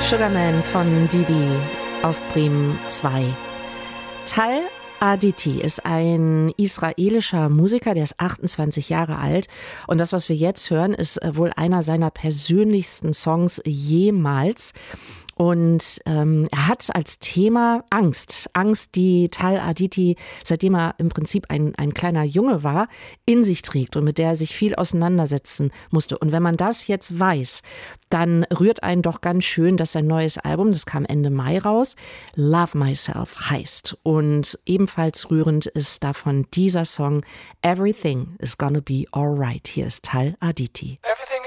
Sugarman von Didi auf Bremen 2. Tal Aditi ist ein israelischer Musiker, der ist 28 Jahre alt. Und das, was wir jetzt hören, ist wohl einer seiner persönlichsten Songs jemals. Und er hat als Thema Angst. Angst, die Tal Aditi, seitdem er im Prinzip ein kleiner Junge war, in sich trägt und mit der er sich viel auseinandersetzen musste. Und wenn man das jetzt weiß, dann rührt einen doch ganz schön, dass sein neues Album, das kam Ende Mai raus, Love Myself heißt. Und ebenfalls rührend ist davon dieser Song Everything is Gonna Be Alright. Hier ist Tal Aditi. Everything